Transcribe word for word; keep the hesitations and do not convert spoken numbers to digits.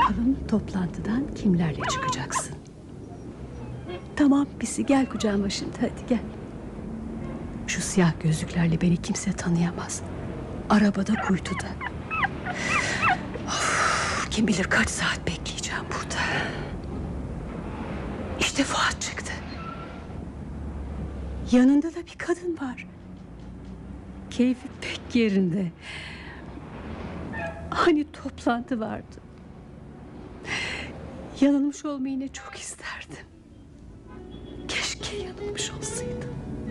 bakalım toplantıdan kimlerle çıkacaksın? Tamam Pisi, gel kucağıma şimdi, hadi gel. Şu siyah gözlüklerle beni kimse tanıyamaz. Arabada, kuytuda. Of, kim bilir kaç saat bekleyeceğim burada. İşte Fuat çıktı. Yanında da bir kadın var. Keyfi pek yerinde. Hani toplantı vardı. Yanılmış olmayı yine çok isterdim. Keşke yanılmış olsaydım.